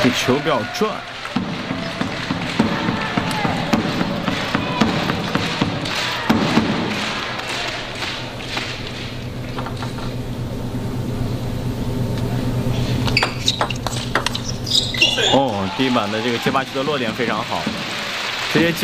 这球比较转。哦，第一板的这个接发球的落点非常好，直接接。